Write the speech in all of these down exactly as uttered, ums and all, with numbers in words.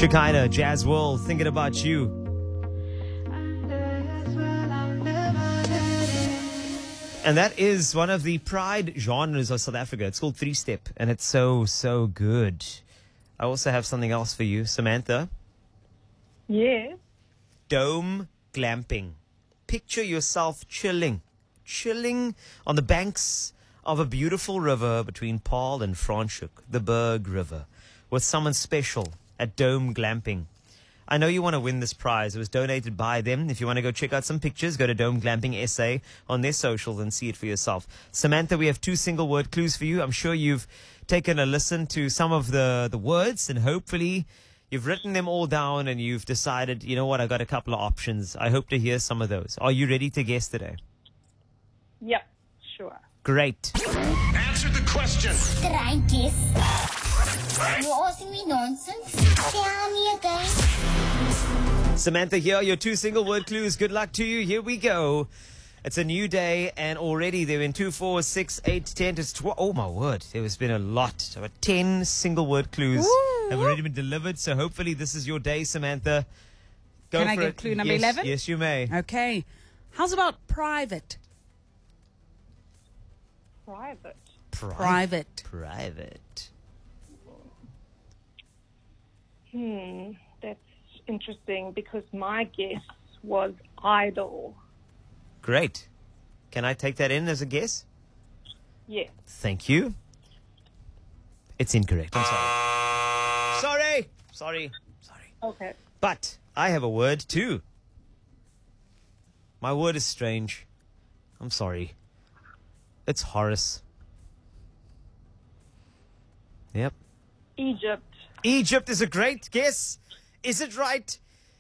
Shekinah, Jazz World, thinking about you. And that is one of the pride genres of South Africa. It's called Three Step, and it's so, so good. I also have something else for you, Samantha. Yes. Dome glamping. Picture yourself chilling, chilling on the banks of a beautiful river between Paarl and Franschhoek, the Berg River, with someone special at Dome Glamping. I know you want to win this prize. It was donated by them. If you want to go check out some pictures, go to Dome Glamping S A on their socials and see it for yourself. Samantha, we have two single word clues for you. I'm sure you've taken a listen to some of the, the words, and hopefully you've written them all down and you've decided, you know what, I got a couple of options. I hope to hear some of those. Are you ready to guess today? Yep, sure. Great. Answer the question. Did I guess? You're asking me nonsense? Tell me again. Samantha, here are your two single word clues. Good luck to you. Here we go. It's a new day, and already they're in two, four, six, eight, ten. It's tw- oh my word, there has been a lot. About ten single word clues Ooh. have already been delivered. So hopefully this is your day, Samantha. Go Can for I get it. clue number Yes, eleven? Yes, you may. Okay. How's about private? Private. Pri- Private. Private. Hmm, that's interesting because my guess was idle. Great. Can I take that in as a guess? Yes. Thank you. It's incorrect. I'm sorry. Sorry. Sorry. Sorry. Okay. But I have a word too. My word is strange. I'm sorry. It's Horace. Yep. Egypt. Egypt is a great guess. Is it right?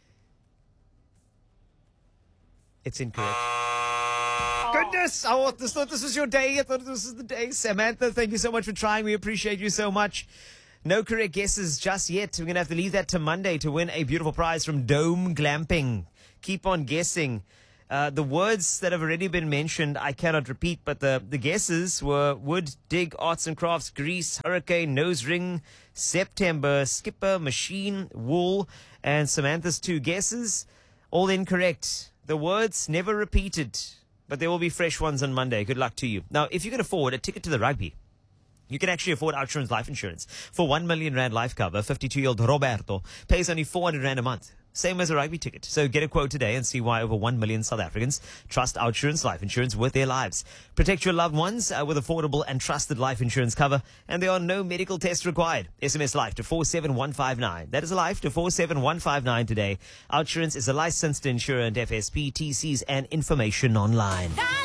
It's incorrect. Goodness! I thought this, thought this was your day. I thought this was the day. Samantha, thank you so much for trying. We appreciate you so much. No correct guesses just yet. We're going to have to leave that to Monday to win a beautiful prize from Dome Glamping. Keep on guessing. Uh, the words that have already been mentioned, I cannot repeat, but the, the guesses were wood, dig, arts and crafts, grease, hurricane, nose ring, September, skipper, machine, wool, and Samantha's two guesses, all incorrect. The words never repeated, but there will be fresh ones on Monday. Good luck to you. Now, if you can afford a ticket to the rugby, you can actually afford Outsurance Life Insurance. For one million rand life cover, fifty-two-year-old Roberto pays only four hundred rand a month. Same as a rugby ticket. So get a quote today and see why over one million South Africans trust Outsurance Life Insurance with their lives. Protect your loved ones uh, with affordable and trusted life insurance cover, and there are no medical tests required. S M S LIFE to four seven one five nine. That is LIFE to four seven one five nine today. Outsurance is a licensed insurer and F S P, T Cs and information online.